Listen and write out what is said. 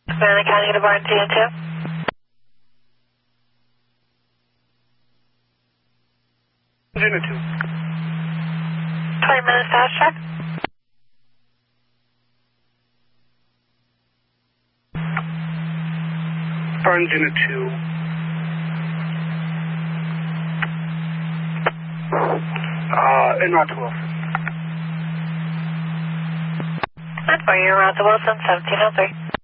Savannah County to Barn TN2. 2. 20 minutes fast track. Barnes Unit 2. En route to Wilson. And for you, route to Wilson, 1703.